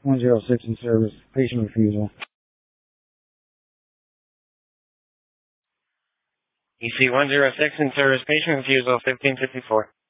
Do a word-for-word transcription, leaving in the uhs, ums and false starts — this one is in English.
one zero six in service. Patient refusal. E C one zero six in service. Patient refusal fifteen fifty-four.